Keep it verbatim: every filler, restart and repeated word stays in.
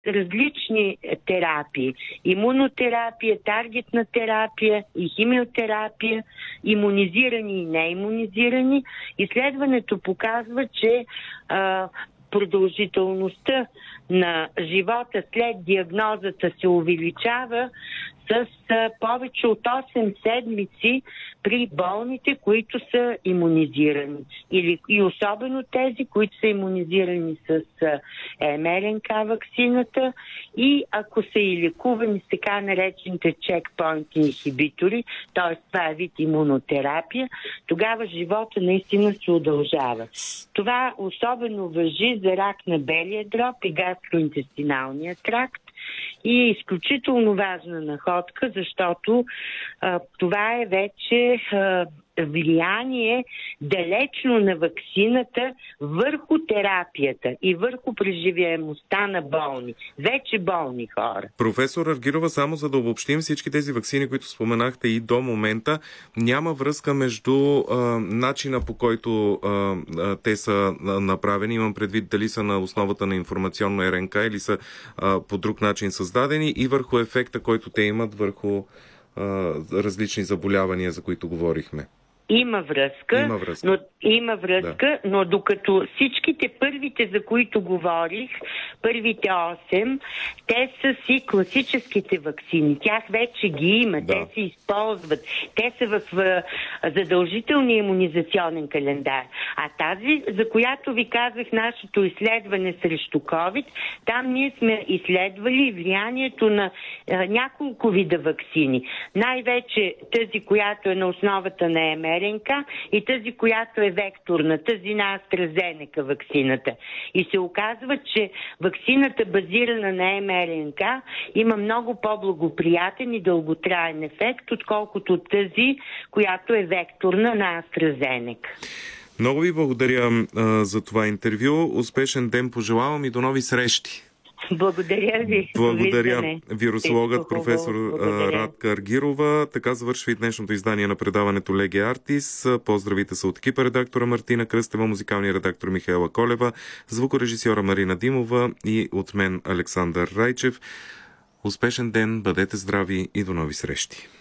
различни терапии. Имунотерапия, таргетна терапия и химиотерапия, имунизирани и неимунизирани. Изследването показва, че а, продължителността на живота след диагнозата се увеличава с повече от осем седмици при болните, които са имунизирани. Или, и особено тези, които са имунизирани с ем ар ен ка ваксината и ако са и лекувани с така наречените чекпоинт инхибитори, т.е. това е вид имунотерапия, тогава живота наистина се удължава. Това особено важи за рак на белия дроб и гастроинтестиналния тракт. И е изключително важна находка, защото а, това е вече а, влияние далечно на ваксината върху терапията и върху преживяемостта на болни, вече болни хора. Професор Аргирова, само за да обобщим всички тези ваксини, които споменахте и до момента, няма връзка между а, начина, по който а, а, те са направени, имам предвид дали са на основата на информационно ар ен ка или са а, по друг начин създадени и върху ефекта, който те имат върху а, различни заболявания, за които говорихме. Има връзка, има връзка, но, има връзка да. но докато всичките първите, за които говорих, първите осем, те са си класическите ваксини. Тях вече ги има, да. Те се използват. Те са в в задължителния имунизационен календар. А тази, за която ви казах, нашето изследване срещу COVID, там ние сме изследвали влиянието на а, няколко вида ваксини. Най-вече тази, която е на основата на ем ар ен ка и тази, която е векторна, тази на AstraZeneca ваксината. И се оказва, че ваксината базирана на ем ар ен ка има много по-благоприятен и дълготраен ефект, отколкото тази, която е векторна на AstraZeneca. Много ви благодаря а, за това интервю. Успешен ден пожелавам и до нови срещи. Благодаря ви. Благодаря. Вирусологът професор Благодаря. Радка Аргирова. Така завършва и днешното издание на предаването Леги Артис. Поздравите са от екипа редактора Мартина Кръстева, музикалния редактор Михаела Колева, звукорежисьора Марина Димова и от мен Александър Райчев. Успешен ден, бъдете здрави и до нови срещи.